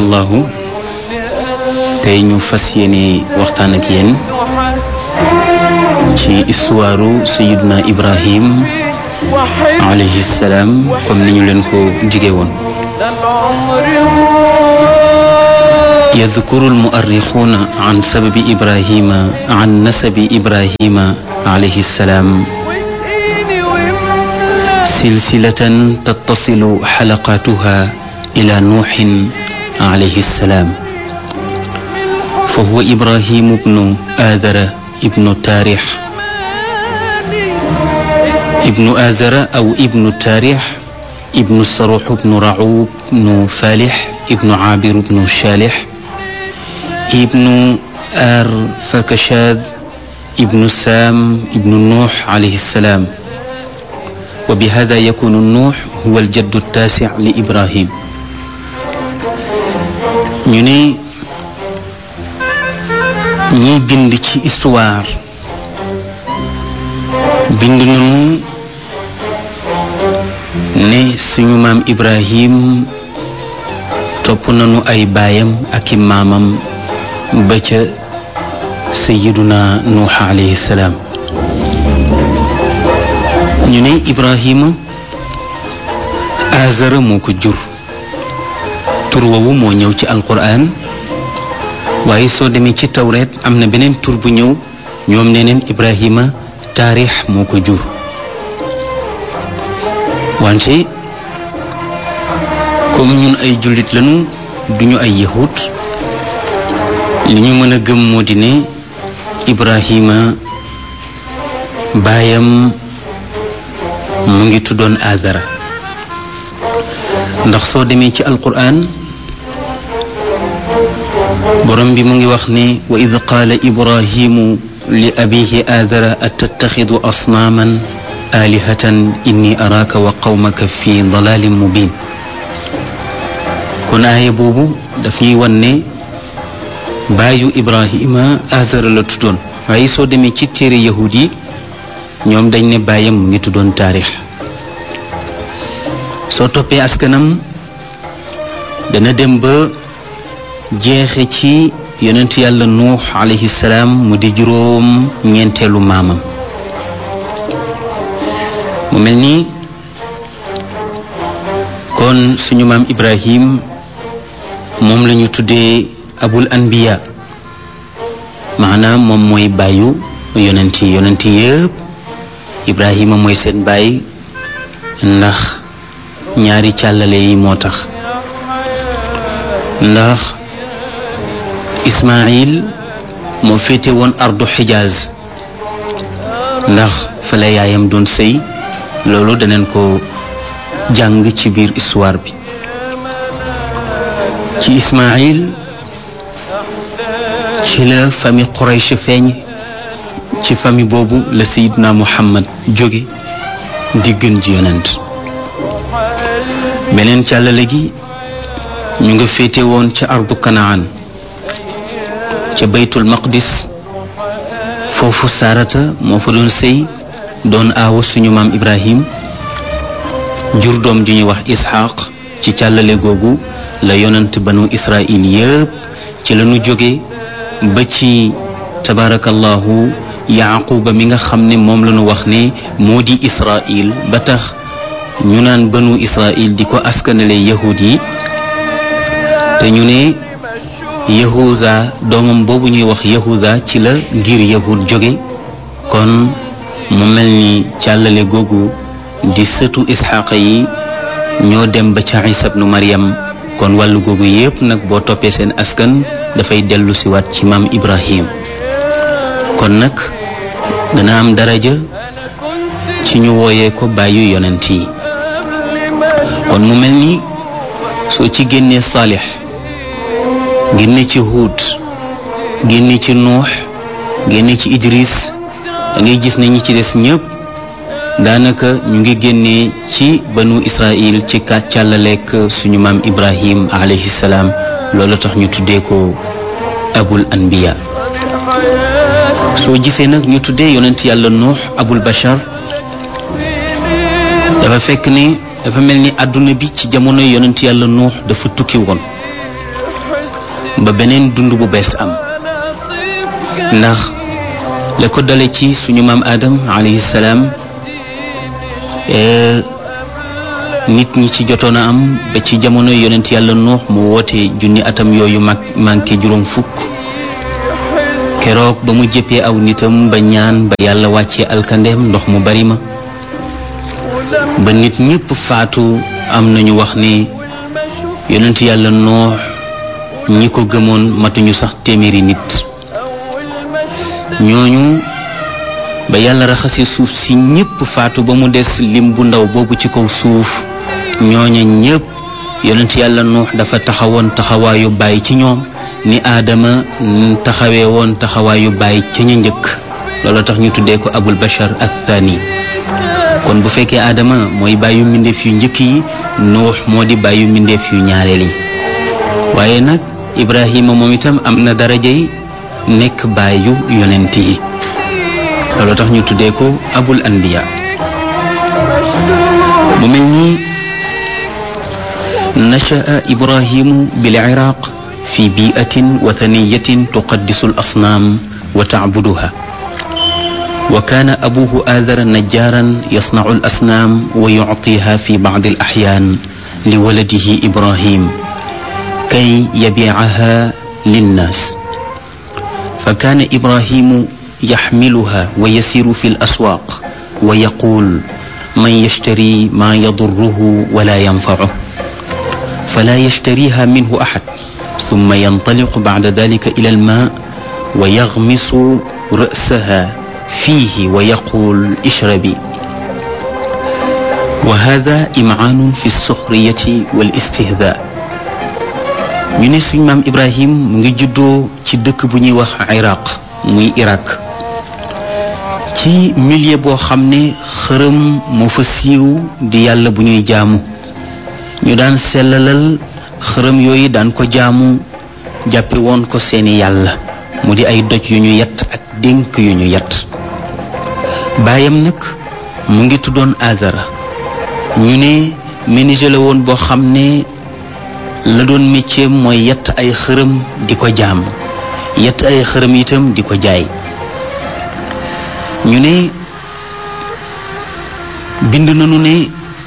tabarakallahu tey ñu fas yéene waxtaan ak yéen ci histoire Sayyiduna Ibrahim alayhi salaam comme ni ñu leen ko dige woon. يذكر المؤرخون عن سبب إبراهيم عن نسب إبراهيم عليه السلام سلسلة تتصل حلقاتها إلى نوح عليه السلام، فهو إبراهيم بن آذر ابن تاريح ابن آذر أو ابن تاريح ابن الصروح بن رعوب بن فالح ابن عابر بن شالح ابن فكشاذ ابن سام ابن نوح عليه السلام، وبهذا يكون النوح هو الجد التاسع لإبراهيم. ñu ne ñiy bind ci histoire bind nañu ne suñu maam Ibrahim topp nañu ay baayam ak i maamam ba ca Sayyiduna Nuux alayhi salaam. ñu ne Ibrahima Azara moo ko jur, tur woowu moo ñëw ci alquran, waaye soo demee ci tawreet am na beneen tur bu ñëw, ñoom nee neen Ibrahima taarix moo ko jur. wante comme ñun ay jullit lañu duñu ay yahut, li ñu mën a gëm moo di ne Ibrahima baayam mu ngi tuddoon Azara, ndax soo demee ci alquran borom bi mu ngi wax ne wa id qaala Ibrahimu li abihi Azara atattaxidu asnaaman alihatan inni araaka wa qawmaka fi dalalin mubin. kon aaya boobu daf ñuy wan ne baayu Ibrahima Azara la tuddoon, waaye soo demee ci téere yahud yi ñoom dañ ne baayam mu ngi tuddoon taarix. soo toppee askanam dana dem ba jeexe ci yonent yàlla Nuux alayhi salaam mu di juróom ñeenteelu maamam. mu mel ni kon suñu maam Ibrahim moom la ñu tuddee abul anbiya, maanaam moom mooy baayu yonent yëpp. Ibrahima mooy seen baay ndax ñaari càllale yi moo tax, ndax Ismaayil moo féete woon ardu Xijaaz, ndax fa la yaayam doon sëy. loolu daneen ko jàng ci biir histoire bi. ci Ismaayil ci la famille Quraysh feeñ, ci famille boobu la Sayyidna Muhammad jóge di gën ji yonent. beneen càllale gi ñu nga féete woon ca ardu Kanaan ca baytul maqdis, foofu Saarata moo fa doon sëy doon aawa suñu maam Ibrahim, jur doom ju ñuy wax Isxaaq. ci càllale googu la yonent banu Israil yëpp ci la ñu jóge ba ci tabarakallahu Yaquba mi nga xam ne moom la ñu wax ne moo di Israil, ba tax ñu naan banu Israil di ko askanale yahud yi. te ñu ne Yahuda doomam boobu ñuy wax Yahuda ci la ngir yahud jóge. kon mu mel ni càllale googu di sëtu Isxaaqa yi ñoo dem ba ca Isa ibnu Maryam. kon wàllu googu yépp nag boo toppee seen askan dafay dellu si waat ci maam Ibrahim. kon nag dana am daraja ci ñu wooyee ko bàyyu yonent yi. kon mu mel ni soo ci génnee Saalix, génne ci Huud, génne ci Nuux, génne ci Idris, da ngay gis ne ñi ci des ñëpp daanaka ñu ngi génnee ci banu Israil ci càllaleek suñu maam Ibrahim alayhi salaam. loolu tax ñu tuddee ko abul anbiya. soo gisee nag ñu tuddee yonent yàlla Nuux abul bashar, dafa fekk ne dafa mel ni àdduna bi ci jamono yonent yàlla Nuux dafa tukki woon. ba beneen dund bu bees am ndax la ko dale ci suñu maam Adam alayhi salaam nit ñi ci jotoon a am ba ci jamono yonent yàlla Nuux mu woote junni atam yooyu manqué juróom fukk keroog ba mu jëppee aw nitam ba ñaan ba yàlla wàccee alkandeem ndox mu bari ma ba nit ñépp faatu am nañu wax ni yonent yàlla Nuux ñi ko gëmoon matuñu sax téeméeri nit ñooñu ba yàlla raxasi suuf si ñépp faatu ba mu des lim bu ndaw boobu ci kaw suuf ñooña ñépp yonent yàlla Nuux dafa taxawoon taxawaayu bàyyi ci ñoom ni aadama taxawee woon taxawaayu bàyyi ca ña njëkk loolu tax ñu tuddee ko abul bashar athani kon bu fekkee aadama mooy bàyyu mbindeef yu njëkk yi Nuux moo di bàyyu mbindeef yu ñaareel yi waaye nag Ibrahima moom itam am na darajay nekk bàyyu yonent yi loolu tax ñu tuddee ko abul anbiya mu mel ni nasha'a Ibrahimu bil Iraq fi bi'atin wathaniyatin tuqaddisu al asnaam wa ta'buduha wa kaana abuhu aadara najjaaran yasna'u al asnaam wa yu'tiha fi ba'd al ahyaan li waladihi Ibrahim kay yabi'aha linnaas fa kaana Ibrahimu yaxmiluha wa yasiru fi al-aswaaq wa yaquul man yashtari maa yadurruhu wala yanfacuhu falaa yashtariha minhu axad summa yantaliqu bacda dalika ila al-maa wa yaxmisu ra'saha fiihi wa yaquul ishrabi wa haadaa imcaanun fi as-suxriyati wal-istihzaa ñu ne suñ maam Ibrahim mu ngi juddoo ci dëkk bu ñuy wax Iraq muy Irak ci milieu boo xam ne xërëm moo fa siiw di yàlla bu ñuy jaamu ñu daan sellalal xërëm yooyu daan ko jaamu jàppe woon ko seeni yàlla mu di ay doj yu ñu yett ak dénk yu ñu yett baayam nag mu ngi tuddoon Azara ñu ne menuisier la woon boo xam ne la doon métier mooy yett ay xërëm di ko jaam yett ay xërëm itam di ko jaay ñu ne bind nañu ne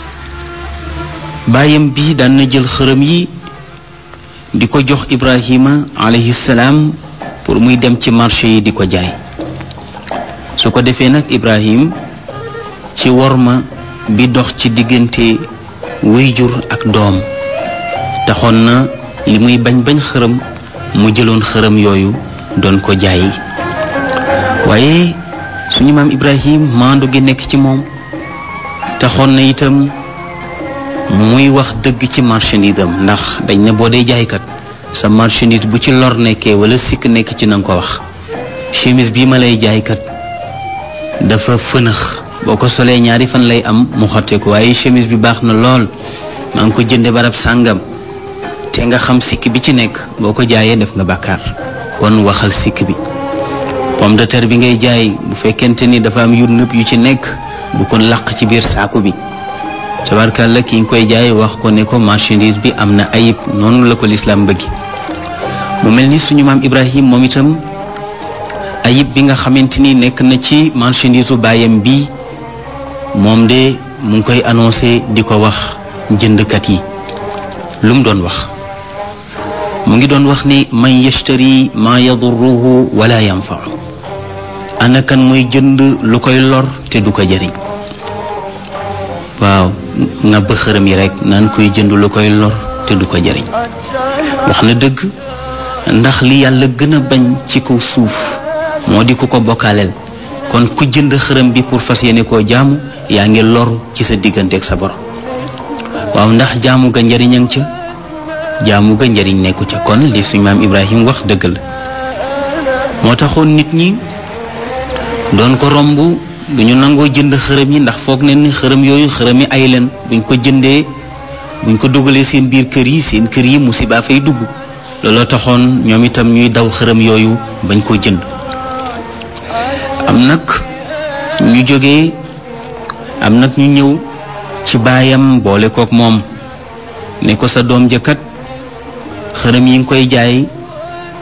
baayam bi daan na jël xërëm yi di ko jox Ibrahima alayhi salaam pour muy dem ci marché yi di ko jaay su ko defee nag Ibrahim ci worma bi dox ci diggante wayjur ak doom taxoon na li muy bañ xërëm mu jëloon xërëm yooyu doon ko jaay waaye suñu maam Ibrahim maandu gi nekk ci moom taxoon na itam muy wax dëgg ci marchandise am ndax dañ ne boo dee jaaykat sa marchandise bu ci lor nekkee wala sikk nekk ci nanga ko wax chemise bii ma lay jaaykat dafa fënax boo ko solee ñaari fan lay am mu xottee ko waaye chemise bi baax na lool maa ngi ko jënde barab sàngam te nga xam sikk bi ci nekk boo ko jaayee def nga bàkkaar kon waxal sikk bi pomme de terre bi ngay jaay bu fekkente ni dafa am yu nëb yu ci nekk bu kon làq ci biir saaku bi tabarkàlla ki nga koy jaay wax ko ne ko marchandise bi am na ayib noonu la ko lislaam bëggi mu mel ni suñu maam Ibrahim moom itam ayib bi nga xamante ni nekk na ci marchandise u baayam bi moom de mu ngi koy annoncé di ko wax jëndkat yi lu mu doon wax mu ngi doon wax ni man yashtari ma yadurruhu wala yanfa'u ana kan mooy jënd lu koy lor te du ko jëriñ waaw nga bëxëram yi rek naan koy jënd lu koy lor te du ko jëriñ wax na dëgg ndax li yàlla gën a bañ ci kaw suuf moo di ku ko bokkaaleel kon ku jënd xërëm bi pour fas yéene koo jaamu yaa ngi lor ci sa diggante ak sa borom waaw ndax jaamu ga njëriñam ca jaamu ga njëriñ nekku ca kon li suñu maam Ibrahim wax dëgg la moo taxoon nit ñi doon ko romb duñu nangoo jënd xërëm yi ndax foog ne ni xërëm yooyu xërëm yi ay leen buñ ko jëndee buñ ko dugalee seen biir kër yi musiba fay dugg looloo taxoon ñoom itam ñuy daw xërëm yooyu bañ ko jënd am nag ñu ñëw ci baayam boole kook moom ne ko sa doom jëkkat xërëm yi nga koy jaay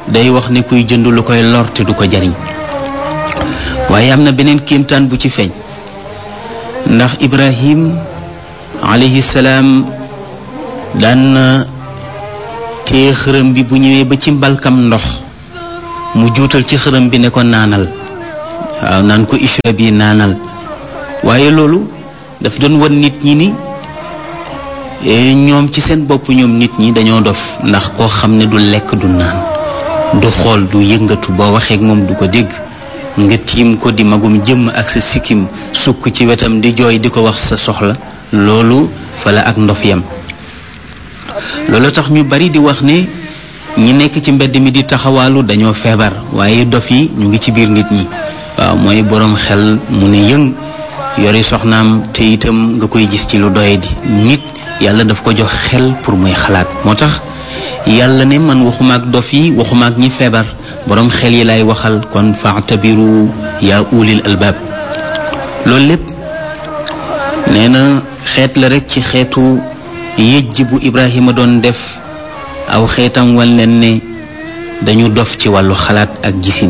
day wax ne kuy jënd lu koy lor te du ko jariñ. waaye am na beneen kéemtaan bu ci feeñ ndax Ibrahim alayhi salaam daan na téye xërëm bi bu ñëwee ba ci mbalkam ndox mu juutal ci xërëm bi ne ko naanal, waaw naan ko ishrabi naanal. waaye loolu daf doon wan nit ñi ni ñoom ci seen bopp ñoom nit ñi dañoo dof, ndax koo xam ne du lekk du naan du xool du yëngatu boo waxeek moom du ko dégg nga tiim ko di magum jëmm ak sa sikkim sukk ci wetam di jooy di ko wax sa soxla, loolu fa la ak ndof yam. loolu tax ñu bari di wax ne ñi nekk ci mbedd mi di taxawaalu dañoo feebar, waaye dof yi ñu ngi ci biir nit ñi. waaw mooy boroom xel mu ne yëng yori soxnaam te itam nga koy gis ci lu doye di nit yàlla daf ko jox xel pour muy xalaat. moo tax yàlla ne man waxuma ak dof yi waxuma ak ñi feebar, boroom xel yi lay waxal. kon fa'tabiru yaa ulil albaab. loolu lépp nee na xeet la rekk ci xeetu yëjj bu Ibrahima doon def aw xeetam wan leen ne dañu dof ci wàllu xalaat ak gisin.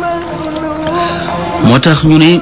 moo tax ñu ne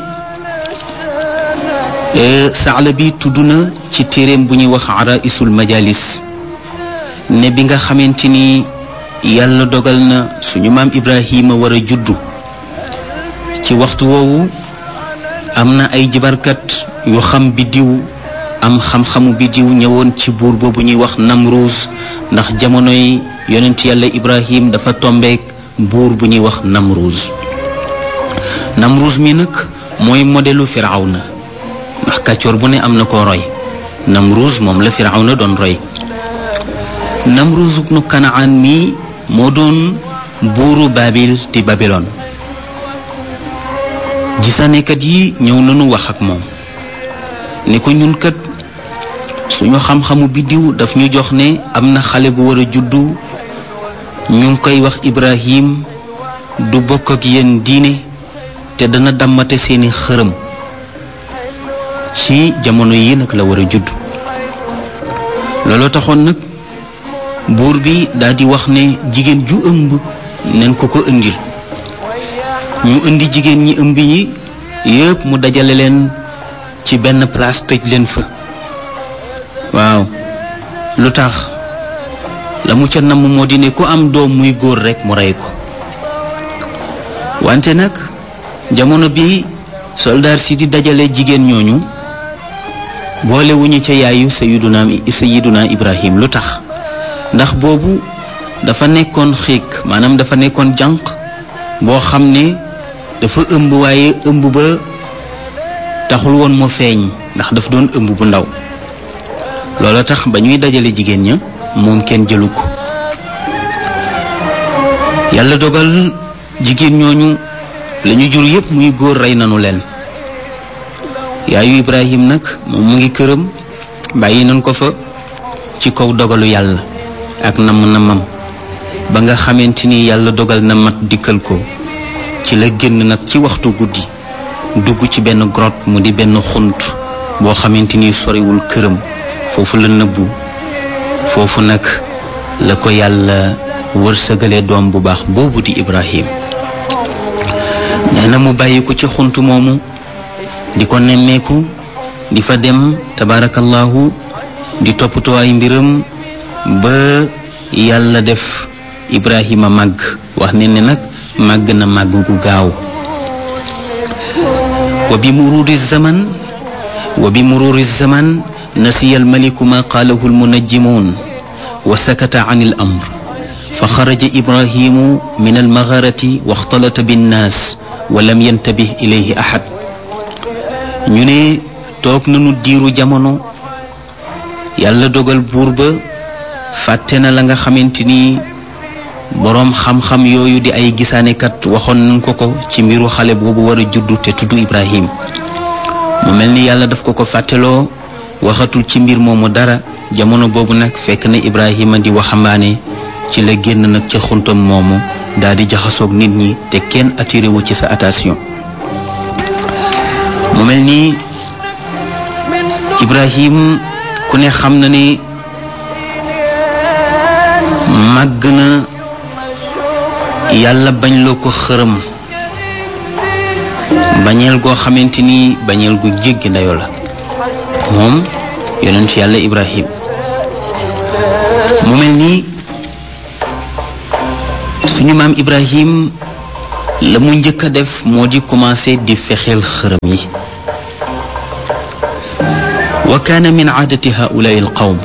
Saalabi tudd na ci téereem bu ñuy wax Araisul Majalis ne bi nga xamante ni yàlla dogal na suñu maam Ibrahima war a juddu, ci waxtu woowu am na ay jibarkat yu xam biddiw am xam-xamu biddiw ñëwoon ci buur boobu ñuy wax Namruus, ndax jamonoy yonent yàlla Ibrahim dafa tombeek buur bu ñuy wax Namruus. Namruus mi nag mooy modelu Firawna, ndax kàccoor bu ne am na koo roy. Namruus moom la Firawna doon roy. Namruus ibnu Kanaan mi moo doon buuru Baabil di Babylone. gisaanekat yi ñëw nañu wax ak moom ni ko ñun kat suñu xam-xamu biddiw daf ñu jox ne am na xale bu war a juddu, ñu ngi koy wax Ibrahim, du bokk ak yéen diine te dana dammate seeni xërëm. ci jamono yi nag la war a judd. looloo taxoon nag buur bi daal di wax ne jigéen ju ëmb nañ ko indil. ñu indi jigéen ñi ëmb ñi yépp mu dajale leen ci benn place tëj leen fa. waaw lu tax la mu ca namm moo di ne ku am doom muy góor rekk mu rey ko. wante nag jamono bi soldaar si di dajale jigéen ñooñu boolewuñu ca yaayu sayiduna Ibrahim. lu tax ndax boobu dafa nekkoon xiik, maanaam dafa nekkoon jànq boo xam ne dafa ëmb, waaye ëmb ba taxul woon moo feeñ ndax dafa doon ëmb bu ndaw. loolu tax ba ñuy dajale jigéen ña moom kenn jëlu ko. yàlla dogal jigéen ñooñu lañu jur yépp muy góor rey nanu leen. yaayu Ibrahim nag moom mu ngi këram, bàyyi nañ ko fa ci kaw dogalu yàlla ak namm-namam. ba nga xamante ni yàlla dogal na mat dikkal ko, ci la génn nag ci waxtu guddi dugg ci benn grotte mu di benn xunt boo xamante ni soriwul këram. foofu la nëbbu, foofu nag la ko yàlla wërsëgalee doom bu baax boobu di Ibrahim. nee na mu bàyyi ko ci xunt moomu di ko nemmeeku, di fa dem tabarakallahu di toppatoo ay mbiram ba yàlla def Ibrahima màgg. wax ne ne nag màgg na màgg gu gaaw. wa bi mururi zaman nasiya almaliku ma qaalahu almunajjimun wa sakata an al amr fa xaraja Ibrahimu min almagarati wa xtalata binnaas wa lam yantabih ilayhi ahad. ñu ne toog nañu diiru jamono, yàlla dogal buur ba fàtte na la nga xamante ni boroom xam-xam yooyu di ay gisaanekat waxoon nañ ko ci mbiru xale boobu war a juddu te tudd Ibrahim. mu mel ni yàlla daf ko fàtteloo, waxatul ci mbir moomu dara. jamono boobu nag fekk na Ibrahima di waxambaane, ci la génn nag ca xuntam moomu daal di jaxasoog nit ñi te kenn attiré wu ci sa attention. mu mel ni Ibrahim ku ne xam na ni màgg na yàlla bañ loo ko xërëm bañeel goo xamante ni bañeel gu jéggi dayo la moom yonent yàlla Ibrahim. mu mel ni suñu maam Ibrahim la mu njëkk a def moo di commencé di fexeel xërëm yi. wa kaana min aadati haulaai alqawm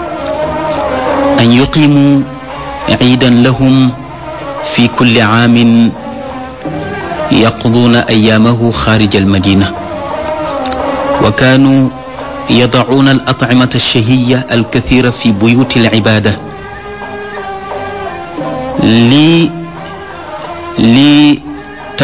an yuqimu ciidan lahum fi kulli caamin yaqduuna ayaamahu xaarija almadina wa kaanuu yadacuuna alatcimata alshahiya alkathira fi buyuti alcibaada li